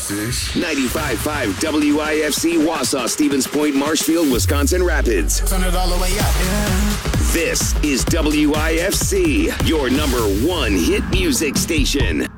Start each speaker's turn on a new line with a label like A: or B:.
A: 95.5 WIFC Wausau, Stevens Point, Marshfield, Wisconsin Rapids.
B: Turn it all the way up.
A: This is WIFC, your number one hit music station.